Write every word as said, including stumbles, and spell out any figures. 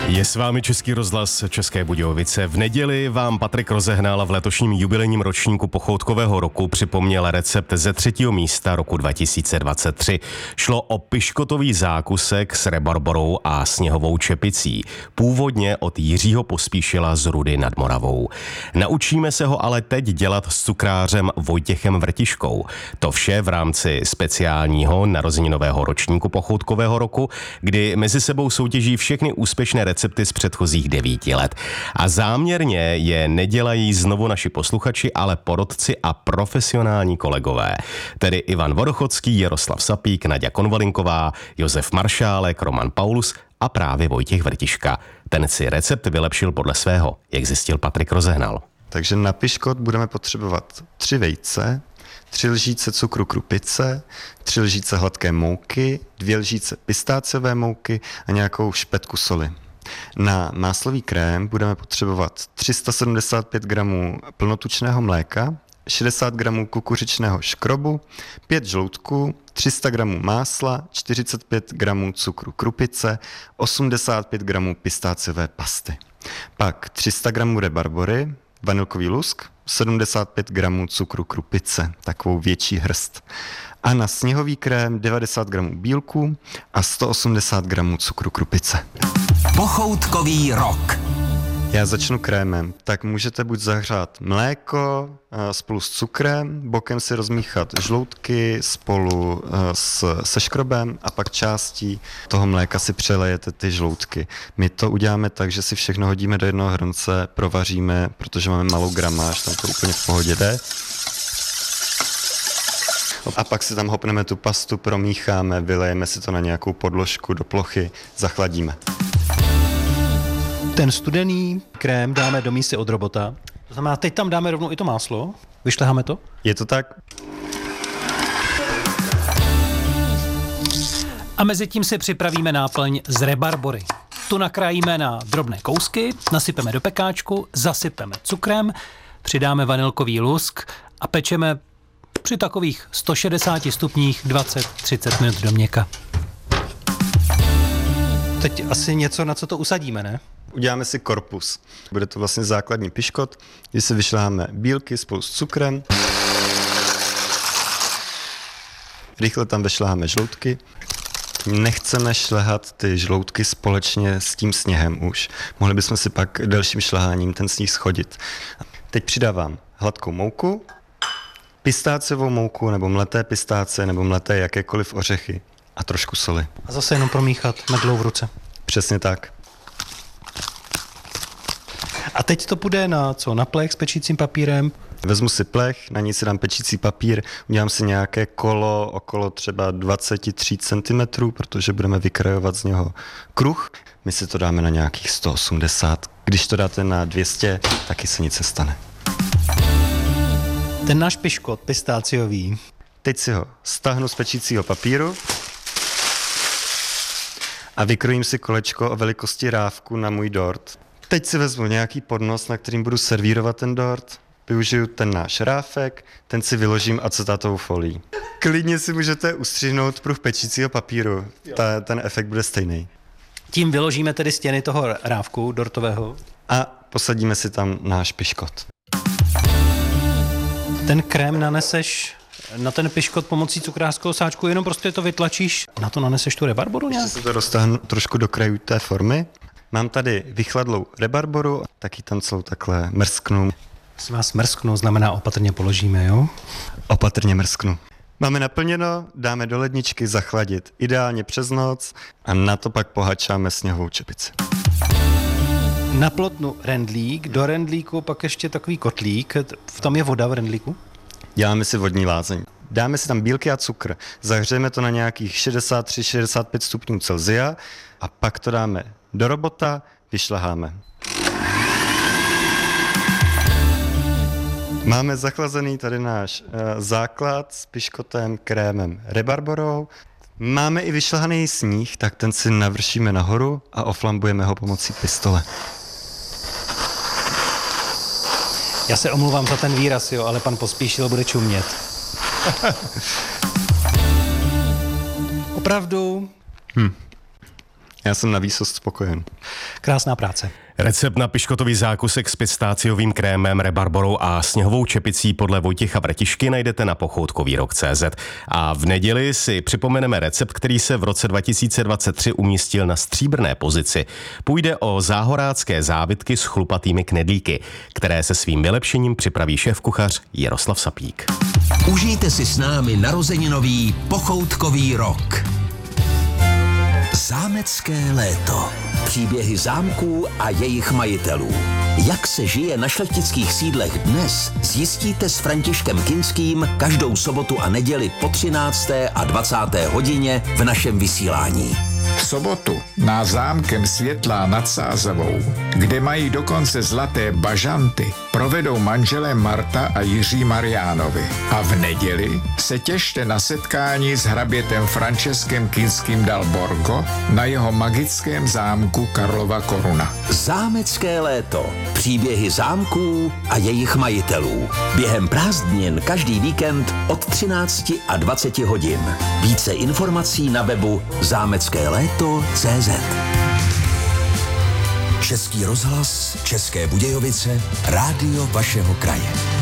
Je s vámi Český rozhlas České Budějovice. V neděli vám Patrik Rozehnal v letošním jubilejním ročníku pochoutkového roku připomněl recept ze třetího místa roku dva tisíce dvacet tři. Šlo o piškotový zákusek s rebarborou a sněhovou čepicí. Původně od Jiřího Pospíšila z Rudy nad Moravou. Naučíme se ho ale teď dělat s cukrářem Vojtěchem Vrtiškou. To vše v rámci speciálního narozeninového ročníku pochoutkového roku, kdy mezi sebou soutěží všechny úspěšné recepty z předchozích devíti let. A záměrně je nedělají znovu naši posluchači, ale porotci a profesionální kolegové. Tedy Ivan Vodochodský, Jaroslav Sapík, Naďa Konvalinková, Josef Maršálek, Roman Paulus a právě Vojtěch Vrtiška. Ten si recept vylepšil podle svého, jak zjistil Patrik Rozehnal. Takže na piškot budeme potřebovat tři vejce, tři lžíce cukru krupice, tři lžíce hladké mouky, dvě lžíce pistáciové mouky a nějakou špetku soli. Na máslový krém budeme potřebovat tři sta sedmdesát pět gramů plnotučného mléka, šedesát gramů kukuřičného škrobu, pět žloutků, tři sta gramů másla, čtyřicet pět gramů cukru krupice, osmdesát pět gramů pistáciové pasty. Pak tři sta gramů rebarbory, vanilkový lusk, sedmdesát pět gramů cukru krupice, takovou větší hrst. A na sněhový krém devadesát gramů bílku a sto osmdesát gramů cukru krupice. Pochoutkový rok. Já začnu krémem. Tak můžete buď zahřát mléko spolu s cukrem, bokem si rozmíchat žloutky spolu s, se škrobem a pak částí toho mléka si přelejete ty žloutky. My to uděláme tak, že si všechno hodíme do jednoho hrnce, provaříme, protože máme malou gramáž, tam to úplně v pohodě jde. A pak si tam hopneme tu pastu, promícháme, vylejeme si to na nějakou podložku do plochy, zachladíme. Ten studený krém dáme do mísy od robota. To znamená, teď tam dáme rovnou i to máslo. Vyšleháme to? Je to tak? A mezi tím si připravíme náplň z rebarbory. Tu nakrájíme na drobné kousky, nasypeme do pekáčku, zasypeme cukrem, přidáme vanilkový lusk a pečeme při takových sto šedesáti stupních dvacet třicet minut do měka. Teď asi něco, na co to usadíme, ne? Uděláme si korpus. Bude to vlastně základní piškot, kdy si vyšleháme bílky spolu s cukrem. Rychle tam vyšleháme žloutky. Nechceme šlehat ty žloutky společně s tím sněhem už. Mohli bychom si pak dalším šleháním ten sníh schodit. Teď přidávám hladkou mouku, pistáciovou mouku nebo mleté pistáce nebo mleté jakékoliv ořechy a trošku soli. A zase jenom promíchat medlou v ruce. Přesně tak. A teď to půjde na co? Na plech s pečícím papírem? Vezmu si plech, na ní si dám pečící papír, udělám si nějaké kolo okolo třeba dvacet tři centimetrů, protože budeme vykrajovat z něho kruh. My si to dáme na nějakých sto osmdesát. Když to dáte na dvě stě, taky se nic nestane. Ten náš piškot pistáciový. Teď si ho stáhnu z pečícího papíru a vykrojím si kolečko o velikosti rávku na můj dort. Teď si vezmu nějaký podnos, na kterým budu servírovat ten dort. Využiju ten náš ráfek, ten si vyložím acetátovou folií. Klidně si můžete ustřihnout pruh pečícího papíru. Ta, ten efekt bude stejný. Tím vyložíme tedy stěny toho rávku dortového. A posadíme si tam náš piškot. Ten krém naneseš na ten piškot pomocí cukrářského sáčku, jenom prostě to vytlačíš. Na to naneseš tu rebarboru nějak? Ještě se to roztáhnu trošku do krajů té formy. Mám tady vychladlou rebarboru, taky tam celou takhle mrsknu. Jestli vás mrsknu, znamená opatrně položíme, jo? Opatrně mrsknu. Máme naplněno, dáme do ledničky zachladit, ideálně přes noc a na to pak pohačáme sněhovou čepici. Na plotnu rendlík, do rendlíku pak ještě takový kotlík, tam je voda v rendlíku? Děláme si vodní lázeň. Dáme si tam bílky a cukr, zahřejeme to na nějakých šedesát tři šedesát pět stupňů Celsia a pak to dáme do robota, vyšleháme. Máme zachlazený tady náš e, základ s piškotem, krémem, rebarborou. Máme i vyšlehaný sníh, tak ten si navršíme nahoru a oflambujeme ho pomocí pistole. Já se omluvám za ten výraz, jo, ale pan Pospíšil bude čumět. Opravdu hm. Já jsem na výsost spokojen. Krásná práce. Recept na piškotový zákusek s pistáciovým krémem, rebarborou a sněhovou čepicí podle Vojtěcha Vratišky najdete na pochoutkový rok tečka cé zet. A v neděli si připomeneme recept, který se v roce dva tisíce dvacet tři umístil na stříbrné pozici. Půjde o záhorácké závitky s chlupatými knedlíky, které se svým vylepšením připraví šéfkuchař Jaroslav Sapík. Užijte si s námi narozeninový pochoutkový rok. Zámecké léto. Příběhy zámků a jejich majitelů. Jak se žije na šlechtických sídlech dnes, zjistíte s Františkem Kinským každou sobotu a neděli po třinácté a dvacáté hodině v našem vysílání. V sobotu na zámkem Světlá nad Sázavou, kde mají dokonce zlaté bažanty, provedou manželé Marta a Jiří Mariánovi. A v neděli se těšte na setkání s hrabětem Franceskem Kinským dal Borgo na jeho magickém zámku Karlova Koruna. Zámecké léto. Příběhy zámků a jejich majitelů. Během prázdnin každý víkend od třinácti a dvaceti hodin. Více informací na webu zámecké léto tečka cé zet. Český rozhlas, České Budějovice, rádio vašeho kraje.